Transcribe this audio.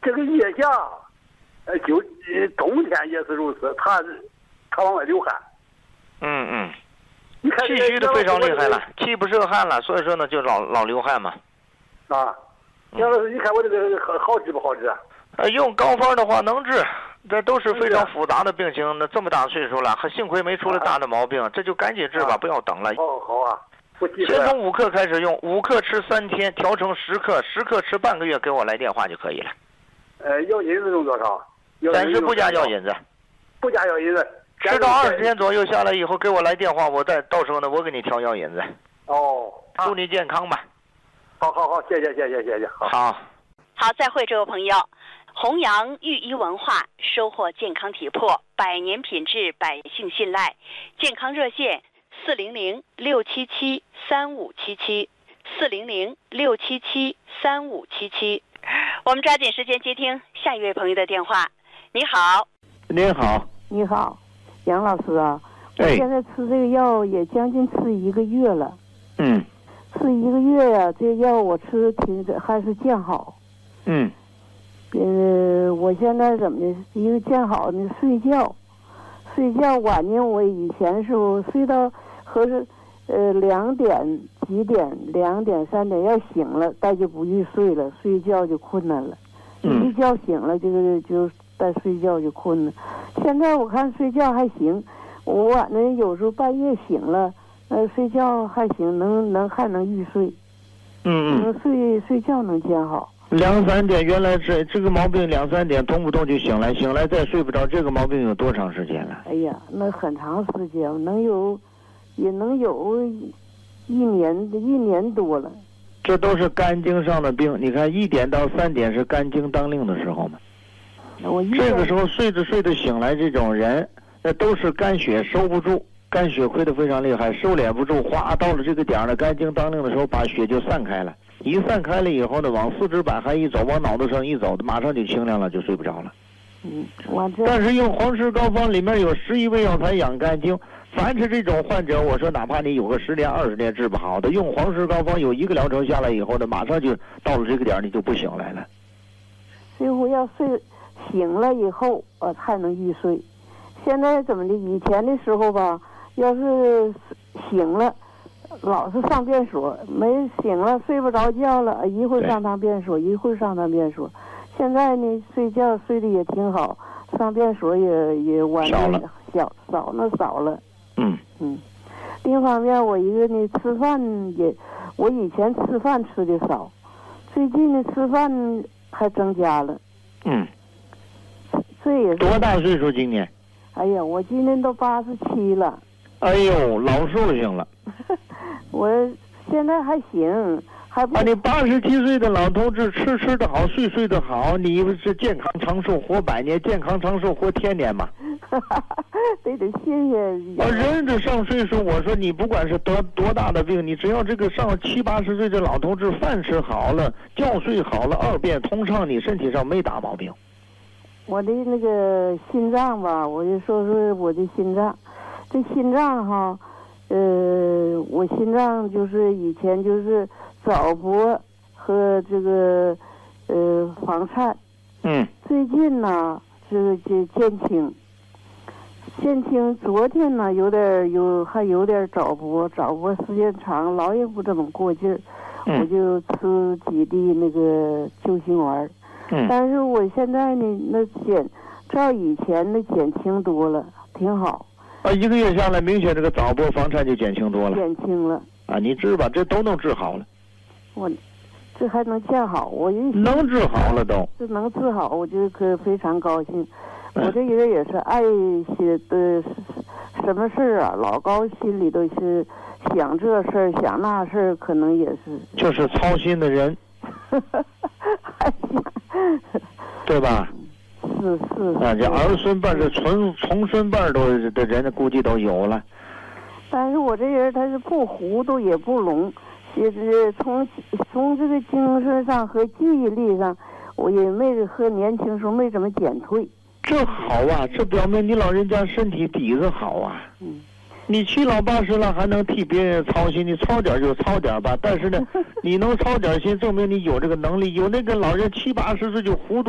这个腋下，就冬天也是如此，他往外流汗。你看气虚的非常厉害了，气不摄汗了，所以说呢就老流汗嘛。 啊，杨老师，你看我这个好治不好治啊？ 用膏方的话能治，这都是非常复杂的病情。那这么大岁数了，还幸亏没出了大的毛病，这就赶紧治吧，不要等了。 好啊，我记先从5克开始用，5克吃3天，调成10克，10克吃半个月，给我来电话就可以了。 药引子用多少？ 暂时不加药引子。 不加药引子。 吃到20天左右下来以后，给我来电话，我再到时候呢，我给你调药引子。祝你健康吧。 好，谢谢。 好， 再会，这位朋友。弘扬寓医文化，收获健康体魄，100年品质，百姓信赖。健康热线400-677-3577，400-677-3577。我们抓紧时间接听下一位朋友的电话。你好。 你好，杨老师啊，我现在吃这个药也将近吃1个月了。吃1个月呀，这药我吃还是见好。我现在怎么的？一个见好呢，睡觉晚上我以前是睡到合适2点几点2点3点要醒了，但就不欲睡了，睡觉就困难了。一觉醒了就再睡觉就困了。现在我看睡觉还行，我晚上有时候半夜醒了，睡觉还行，还能欲睡。睡觉能见好。 2、3点，原来这个毛病2、3点动不动就醒来再睡不着，这个毛病有多长时间了？ 哎呀，那很长时间，也能有一年多了。 这都是肝经上的病，你看1点到3点是肝经当令的时候嘛。这个时候睡着醒来，这种人那都是肝血收不住，肝血亏得非常厉害，收敛不住，到了这个点呢，肝经当令的时候，把血就散开了。一散开了以后呢，往四肢百骸一走，往脑袋上一走，马上就清凉了，就睡不着了。但是用黄石膏方里面有11味药材养肝经，凡是这种患者，我说哪怕你有个10年20年治不好的，用黄石膏方有1个疗程下来以后呢，马上就到了这个点你就不醒来了。 所以我要醒了以后才能欲睡。现在怎么的？以前的时候吧，要是醒了老是上便所，没醒了睡不着觉了，一会儿上趟便所，一会儿上趟便所。现在呢，睡觉睡得也挺好，上便所也晚了，少了。另一方面，我一个呢，吃饭我以前吃饭吃的少，最近呢吃饭还增加了。这也是多大岁数今年？ 哎呀，我今年都87了。 哎呦，老寿星了。 我现在还行，还不。 你87岁的老头子，吃得好，睡得好，你是健康长寿，活100年，健康长寿，活1000年嘛。 得谢谢。 人这上岁数，我说你不管是得多大的病，你只要这个上70、80岁的老头子，饭吃好了，觉睡好了，2便通畅，你身体上没大毛病。 我的那个心脏吧，我就说我的心脏，这心脏哈。我心脏就是以前就是枣柏和这个黄菜。最近呢是减轻，昨天呢还有点枣柏时间长老也不怎么过劲儿，我就吃几粒那个救心丸。但是我现在呢照以前的减轻多了，挺好。 1个月下来，明显这个枣柏黄菜就减轻多了。 减轻了。 你治吧，这都能治好了。 我这还能见好，我能治好了都。 这能治好，我就非常高兴。我这人也是爱些的，什么事啊，老高心里都是想这事儿想那事儿，可能也是。 就是操心的人。 还想。 对吧？ 是。 这儿孙辈这重孙辈的人估计都有了。 但是我这人他是不糊涂也不聋，也是从这个精神上和记忆力上，我也没和年轻时候没怎么减退。 这好啊，这表明你老人家身体底子好啊。你7老80了还能替别人操心，你操点就操点吧。但是呢，你能操点心，证明你有这个能力。有那个老人70、80岁就糊涂。